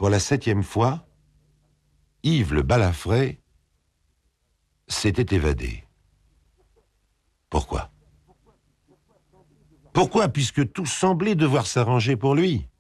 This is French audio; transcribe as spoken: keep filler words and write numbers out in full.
Pour la septième fois, Yves le balafré s'était évadé. Pourquoi? Pourquoi, puisque tout semblait devoir s'arranger pour lui?